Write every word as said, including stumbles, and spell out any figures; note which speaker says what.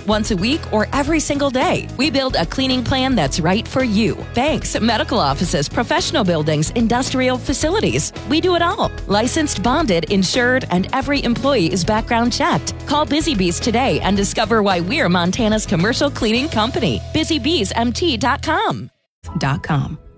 Speaker 1: once a week, or every single day. We build a cleaning plan that's right for you. Banks, medical offices, professional buildings, industrial facilities. We do it all. Licensed, bonded, insured, and every employee is background checked. Call Busy Bees today and discover why we're Montana's commercial cleaning company. busy bees m t dot com.
Speaker 2: Dot com.